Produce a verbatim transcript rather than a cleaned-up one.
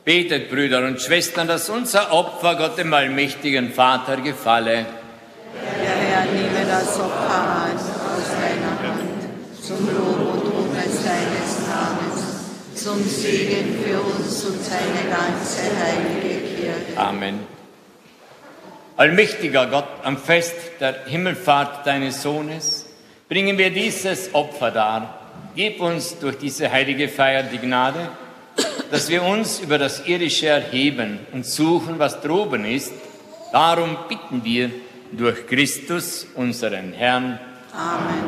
Betet, Brüder und Schwestern, dass unser Opfer Gott dem allmächtigen Vater gefalle. Der Herr nehme das Opfer an aus deiner Hand, zum Lob und Ruhmes deines Namens, zum Segen für uns und seine ganze heilige Kirche. Amen. Allmächtiger Gott, am Fest der Himmelfahrt deines Sohnes bringen wir dieses Opfer dar. Gib uns durch diese heilige Feier die Gnade, dass wir uns über das Irdische erheben und suchen, was droben ist. Darum bitten wir durch Christus, unseren Herrn. Amen.